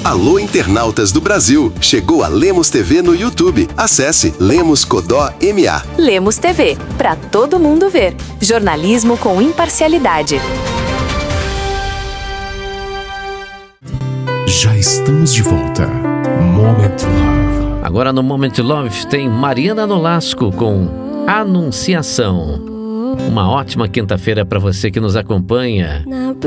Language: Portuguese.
Alô, internautas do Brasil! Chegou a Lemos TV no YouTube. Acesse Lemos Codó MA. Lemos TV, para todo mundo ver. Jornalismo com imparcialidade. Já estamos de volta. Moment Love. Agora no Moment Love tem Mariana Nolasco com Anunciação. Uma ótima quinta-feira para você que nos acompanha.